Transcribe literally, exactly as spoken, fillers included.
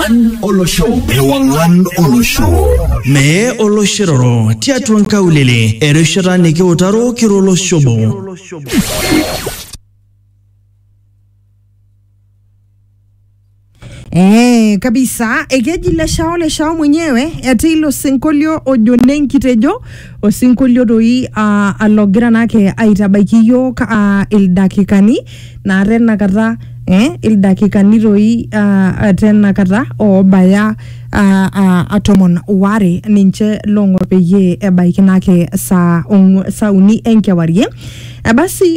Ewangan Olosho. Ewangan Olosho. Me Oloshiroro. Tiatuan kaulele. Ereshara neke utaro kirolo shobo. Eh, kabisa ekeji le shao le shao mwenyewe ate ilo sinkolio ojoneng kitejo o sinkolio doi uh, alogira nake aitabaiki yok uh, ildakikani na rena kata eh ildakikani doi uh, atena kata o baya uh, uh, atomon ware ninche longo peye ebaiki nake sa, un, sa uni enkewarie. Basi